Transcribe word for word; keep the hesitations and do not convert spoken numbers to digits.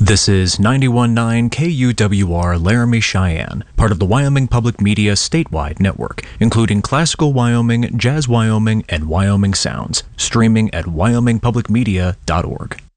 This is ninety-one point nine K U W R Laramie Cheyenne, part of the Wyoming Public Media statewide network, including Classical Wyoming, Jazz Wyoming, and Wyoming Sounds, streaming at wyoming public media dot org.